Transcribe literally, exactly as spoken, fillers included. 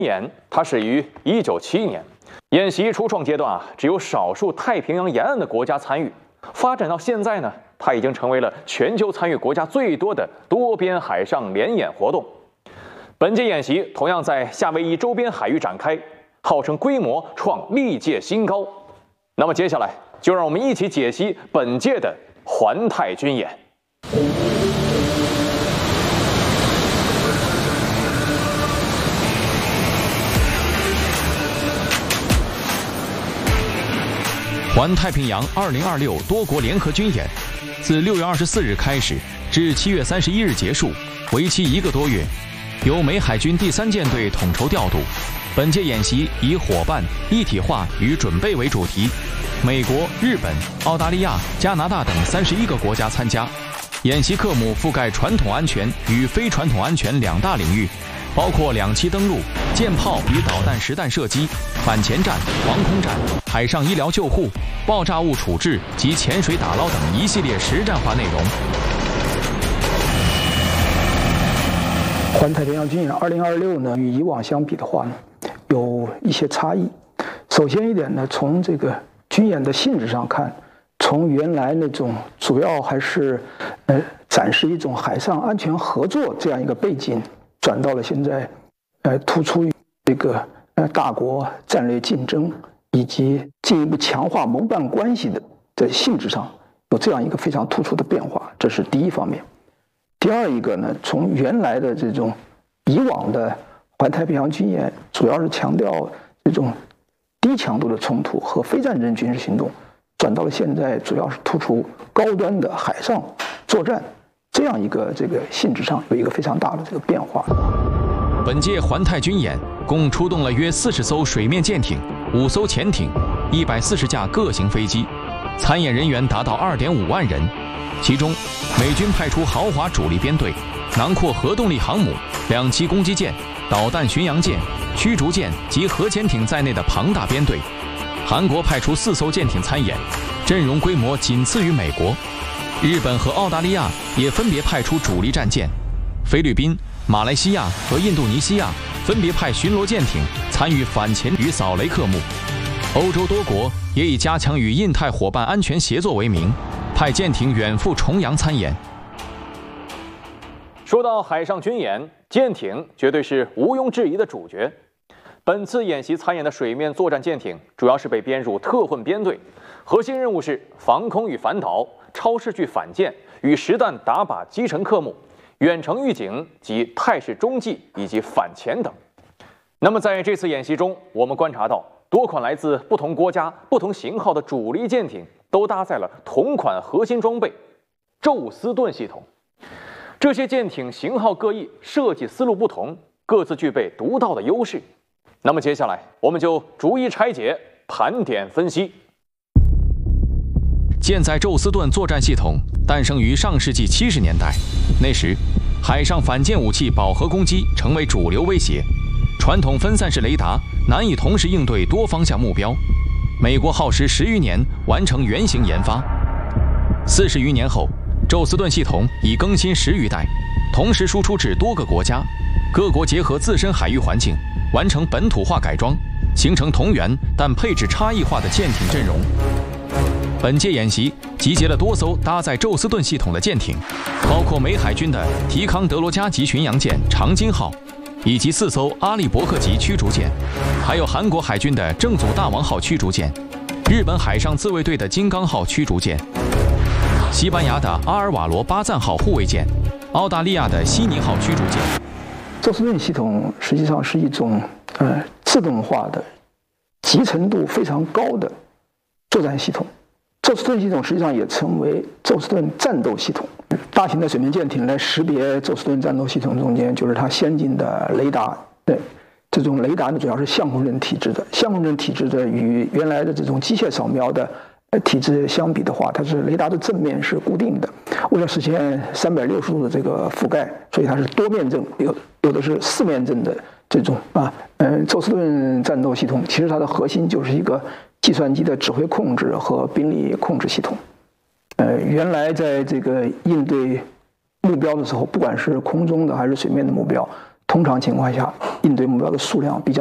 演它始于一九七一年，演习初创阶段啊，只有少数太平洋沿岸的国家参与。发展到现在呢，它已经成为了全球参与国家最多的多边海上联演活动。本届演习同样在夏威夷周边海域展开，号称规模创历届新高。那么接下来就让我们一起解析本届的环太军演。 环太平洋二零二六多国联合军演自六月二十四日开始，至七月三十一日结束，为期一个多月，由美海军第三舰队统筹调度。本届演习以伙伴、一体化与准备为主题，美国、日本、澳大利亚、加拿大等三十一个国家参加。演习科目覆盖传统安全与非传统安全两大领域，包括两栖登陆、舰炮与导弹实弹射击、反潜战、防空战、海上医疗救护、爆炸物处置及潜水打捞等一系列实战化内容。 环太平洋军演二零二六呢，与以往相比的话呢，有一些差异。首先一点呢，从这个军演的性质上看，从原来那种主要还是呃展示一种海上安全合作这样一个背景，转到了现在，呃，突出于这个呃大国战略竞争以及进一步强化盟办关系的的性质上，有这样一个非常突出的变化，这是第一方面。第二一个呢，从原来的这种以往的环太平洋军演，主要是强调这种低强度的冲突和非战争军事行动，转到了现在主要是突出高端的海上作战。这样一个这个性质上有一个非常大的这个变化。 本届环太军演共出动了约四十艘水面舰艇、五艘潜艇、一百四十架各型飞机，参演人员达到二点五万人。其中，美军派出豪华主力编队，囊括核动力航母、两栖攻击舰、导弹巡洋舰、驱逐舰及核潜艇在内的庞大编队。韩国派出四艘舰艇参演，阵容规模仅次于美国。日本和澳大利亚也分别派出主力战舰，菲律宾、马来西亚和印度尼西亚分别派巡逻舰艇参与反潜与扫雷科目。欧洲多国也以加强与印太伙伴安全协作为名，派舰艇远赴重洋参演。 说到海上军演，舰艇绝对是毋庸置疑的主角。本次演习参演的水面作战舰艇主要是被编入特混编队，核心任务是防空与反导、超视距反舰与实弹打靶击沉科目、远程预警及态势中继以及反潜等。那么在这次演习中，我们观察到多款来自不同国家、不同型号的主力舰艇都搭载了同款核心装备——宙斯盾系统。这些舰艇型号各异，设计思路不同，各自具备独到的优势。那么接下来，我们就逐一拆解、盘点分析。 舰载宙斯盾作战系统诞生于上世纪七十年代，那时，海上反舰武器饱和攻击成为主流威胁，传统分散式雷达难以同时应对多方向目标。美国耗时十余年完成原型研发，四十余年后，宙斯盾系统已更新十余代，同时输出至多个国家，各国结合自身海域环境，完成本土化改装，形成同源但配置差异化的舰艇阵容。本届演习集结了多艘搭载宙斯盾系统的舰艇，包括美海军的提康德罗加级巡洋舰长津号，以及四艘阿利伯克级驱逐舰，还有韩国海军的正祖大王号驱逐舰，日本海上自卫队的金刚号驱逐舰，西班牙的阿尔瓦罗巴赞号护卫舰，澳大利亚的悉尼号驱逐舰。 宙斯盾系统实际上是一种呃自动化的、集成度非常高的作战系统。宙斯盾系统实际上也称为宙斯盾战斗系统。大型的水面舰艇来识别宙斯盾战斗系统中间，就是它先进的雷达。对，这种雷达呢主要是相控阵体制的。相控阵体制的与原来的这种机械扫描的体制相比的话，它是雷达的正面是固定的，为了实现三百六十度的这个覆盖，所以它是多面阵，有有的是四面阵的这种啊。嗯，宙斯盾战斗系统其实它的核心就是一个计算机的指挥控制和兵力控制系统。呃，原来在这个应对目标的时候，不管是空中的还是水面的目标， 通常情况下应对目标的数量比较。